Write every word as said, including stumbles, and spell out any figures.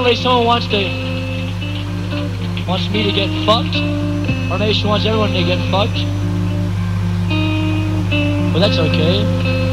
apparently someone wants to wants me to get fucked, or maybe she wants everyone to get fucked. But that's okay.